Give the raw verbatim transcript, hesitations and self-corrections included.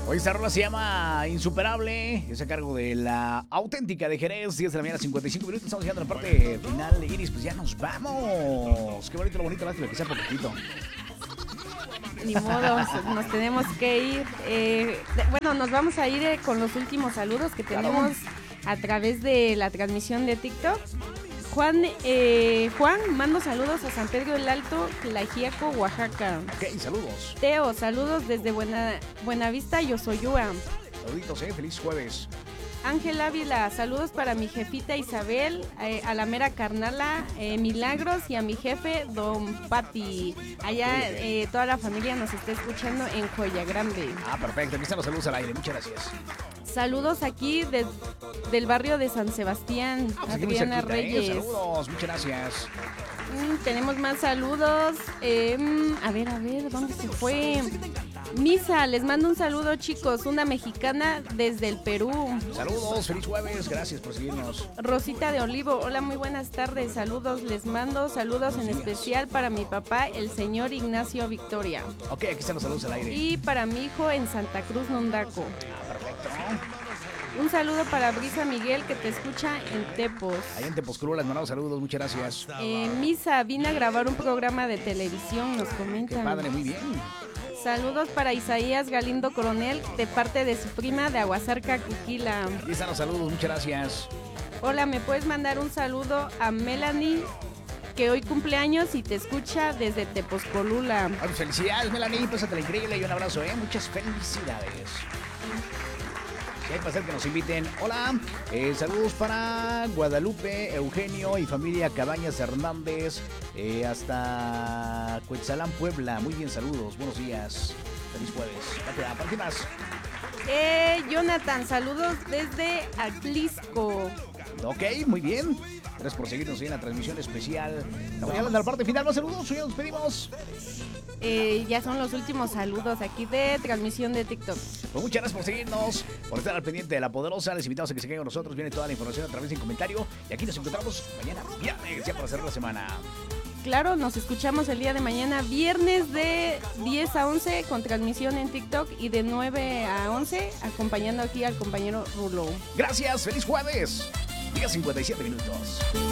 Hoy esta rola se llama Insuperable, es a cargo de la auténtica de Jerez, diez de la mañana, cincuenta y cinco minutos, estamos llegando a la parte final, Iris, pues ya nos vamos. Qué bonito, lo bonito, lástima que sea poquitito. Ni modo, nos tenemos que ir. Eh, de, bueno, nos vamos a ir eh, con los últimos saludos que tenemos a través de la transmisión de TikTok. Juan, eh, Juan, mando saludos a San Pedro del Alto, Tlaxiaco, Oaxaca. Ok, saludos. Teo, saludos desde Buena, Buenavista, Yosoyúa. Saluditos, eh, feliz jueves. Ángel Ávila, saludos para mi jefita Isabel, eh, a la mera carnala eh, Milagros y a mi jefe Don Pati. Allá eh, toda la familia nos está escuchando en Joya Grande. Ah, perfecto, aquí están los saludos al aire, muchas gracias. Saludos aquí de, del barrio de San Sebastián, Ah, pues Adriana cerquita, Reyes. Eh, saludos, muchas gracias. Mm, tenemos más saludos. Eh, a ver, a ver, ¿dónde se fue? Misa, les mando un saludo, chicos. Una mexicana desde el Perú. Saludos, feliz jueves, gracias por seguirnos. Rosita de Olivo, hola, muy buenas tardes. Saludos, les mando saludos en especial para mi papá, el señor Ignacio Victoria. Ok, aquí están los saludos al aire. Y para mi hijo en Santa Cruz, Nondaco. Ah, perfecto. Un saludo para Brisa Miguel, que te escucha en Tepos. Ahí en Tepozcuro les mandamos saludos, muchas gracias. Eh, Misa, vine a grabar un programa de televisión, nos comentan. Qué padre, muy bien. Saludos para Isaías Galindo Coronel, de parte de su prima de Aguasarca, Cuquila. Ahí están los saludos, muchas gracias. Hola, ¿me puedes mandar un saludo a Melanie, que hoy cumpleaños y te escucha desde Tepozcolula? Ay, felicidades, Melanie, pásate increíble y un abrazo, ¿eh? Muchas felicidades. Si hay placer que nos inviten. Hola, eh, saludos para Guadalupe, Eugenio y familia Cabañas Hernández, eh, hasta Cuetzalán, Puebla. Muy bien, saludos, buenos días. Feliz jueves. ¿Para qué más? Eh, Jonathan, saludos desde Atlisco. Ok, muy bien. Gracias por seguirnos en la transmisión especial. Estamos llegando a la parte final. Más saludos, y nos despedimos. Eh, ya son los últimos saludos aquí de transmisión de TikTok. Pues muchas gracias por seguirnos, por estar al pendiente de La Poderosa. Les invitamos a que se queden con nosotros. Viene toda la información a través de un comentario. Y aquí nos encontramos mañana viernes, ya para cerrar la semana. Claro, nos escuchamos el día de mañana, viernes de diez a once con transmisión en TikTok y de nueve a once acompañando aquí al compañero Rulo. Gracias, feliz jueves. diez cincuenta y siete minutos.